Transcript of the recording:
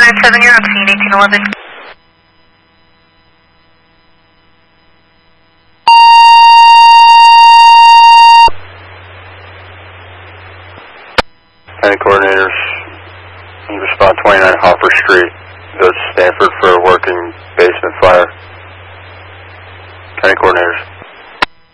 297, you're on scene 1811. Coordinators, respond 29 Hopper Street, go to Stanford